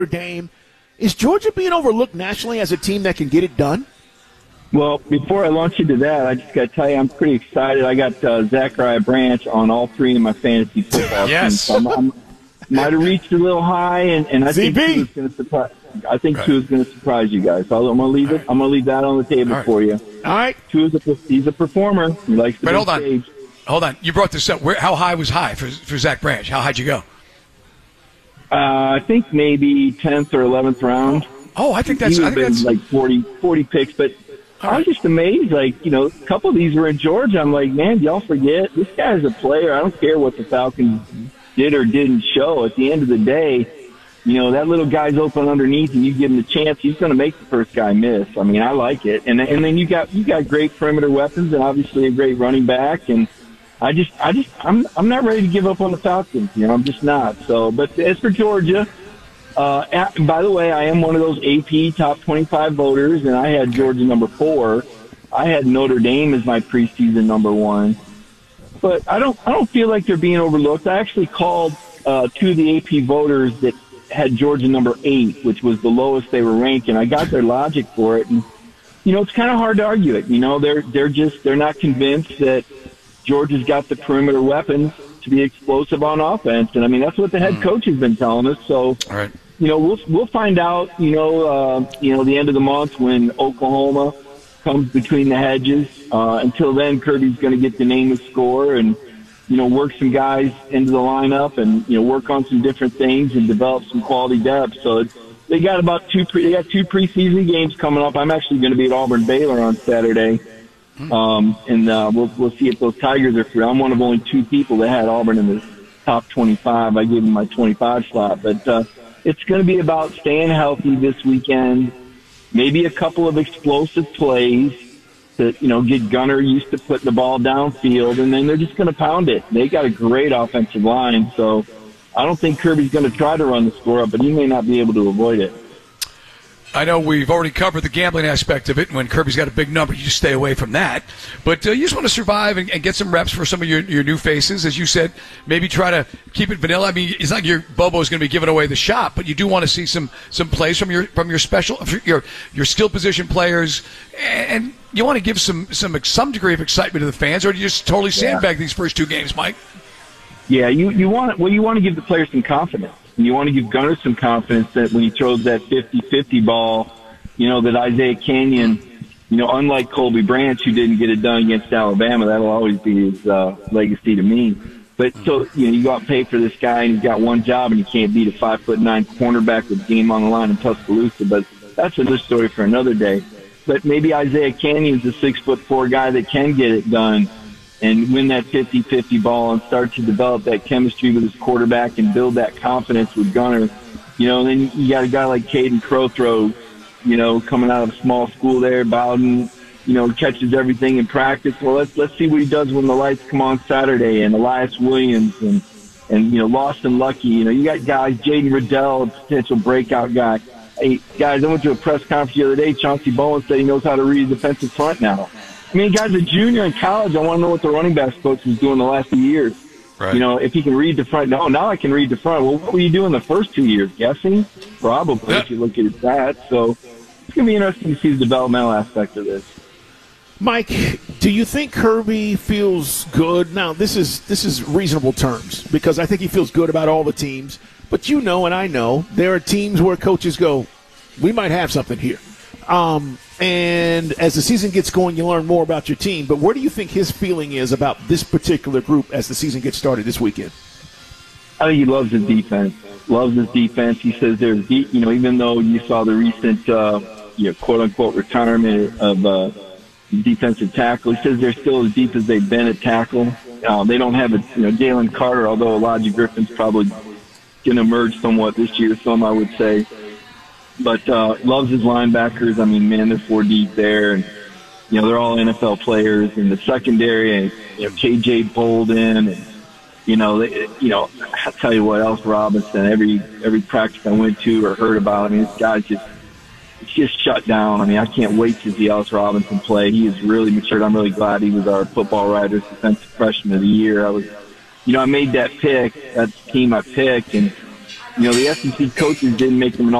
Dame. Is Georgia being overlooked nationally as a team that can get it done? Well, before I launch into that, I just got to tell you I'm pretty excited. I got Zachariah Branch on all three of my fantasy football teams. So I might have reached a little high, and I think Tua's going to surprise. I think Tua's going to surprise you guys. So I'm going to leave it. I'm going to leave that on the table for you. All right. He's a performer. He likes to But stage. Hold on. You brought this up. How high was high for Zach Branch? How high did you go? I think maybe 10th or 11th round. Oh, I think that's like 40 picks. But I was just amazed. Like, a couple of these were in Georgia. I'm like, man, y'all forget this guy's a player. I don't care what the Falcons did or didn't show. At the end of the day, that little guy's open underneath, and you give him the chance, he's going to make the first guy miss. I mean, I like it. And then you got great perimeter weapons and obviously a great running back. And I'm not ready to give up on the Falcons. I'm just not. So, but as for Georgia, by the way, I am one of those AP top 25 voters, and I had Georgia number 4. I had Notre Dame as my preseason number 1. But I don't feel like they're being overlooked. I actually called 2 of the AP voters that had Georgia number 8, which was the lowest they were ranked, and I got their logic for it. And it's kind of hard to argue it. They're not convinced that Georgia's got the perimeter weapons to be explosive on offense, and I mean that's what the head coach has been telling us. So, all right. We'll find out. The end of the month when Oklahoma comes between the hedges. Until then, Kirby's going to get to name the score and work some guys into the lineup and work on some different things and develop some quality depth. So they got two preseason games coming up. I'm actually going to be at Auburn-Baylor on Saturday. We'll see if those Tigers are free. I'm one of only 2 people that had Auburn in the top 25. I gave them my 25 slot, but it's going to be about staying healthy this weekend. Maybe a couple of explosive plays to get Gunner used to putting the ball downfield, and then they're just going to pound it. They got a great offensive line, so I don't think Kirby's going to try to run the score up, but he may not be able to avoid it. I know we've already covered the gambling aspect of it, and when Kirby's got a big number, you just stay away from that. But you just want to survive and get some reps for some of your new faces. As you said, maybe try to keep it vanilla. I mean, it's not like your Bobo's going to be giving away the shop, but you do want to see some plays from your special your skill position players, and you want to give some degree of excitement to the fans, or do you just totally sandbag these first 2 games, Mike? Yeah, you want to give the players some confidence. And you want to give Gunner some confidence that when he throws that 50-50 ball, that Isaiah Canyon, unlike Colby Branch, who didn't get it done against Alabama, that'll always be his legacy to me. But so, you go out and pay for this guy, and he's got one job, and he can't beat a 5'9" cornerback with game on the line in Tuscaloosa. But that's another story for another day. But maybe Isaiah Canyon's a 6'4" guy that can get it done and win that 50-50 ball and start to develop that chemistry with his quarterback and build that confidence with Gunner. Then you got a guy like Caden Crowthrow, coming out of a small school there, Bowden, catches everything in practice. Well, let's see what he does when the lights come on Saturday, and Elias Williams and Lawson Lucky. You got guys, Jaden Riddell, a potential breakout guy. Hey, guys, I went to a press conference the other day. Chauncey Bowen said he knows how to read a defensive front now. I mean, guy's a junior in college. I want to know what the running backs coach was doing the last 2 years. Right. If he can read the front. No, now I can read the front. Well, what were you doing the first 2 years? Guessing? Probably, if you look at that. So it's going to be interesting to see the developmental aspect of this. Mike, do you think Kirby feels good? Now, this is reasonable terms because I think he feels good about all the teams. But and I know, there are teams where coaches go, we might have something here. And as the season gets going, you learn more about your team. But where do you think his feeling is about this particular group as the season gets started this weekend? I think he loves his defense. He says there's deep, even though you saw the recent, quote-unquote retirement of defensive tackle, he says they're still as deep as they've been at tackle. They don't have Jalen Carter, although Elijah Griffin's probably going to emerge somewhat this year, some I would say. But loves his linebackers. I mean, man, they're 4 deep there, and they're all NFL players. In the secondary, and KJ Bolden, and I'll tell you what else, Robinson. Every practice I went to or heard about, I mean, this guy's just shut down. I mean, I can't wait to see Ellis Robinson play. He has really matured. I'm really glad he was our Football Writers Defensive Freshman of the Year. I made that pick. That's the team I picked, and the SEC coaches didn't make him an